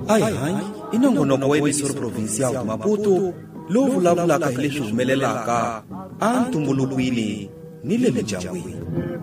Ai hanyi i nongonoko wa emisoro provincial Maputo lowu vulavulaka hi leswi humelelaka a ntumbulukwini ni le mindyangwini.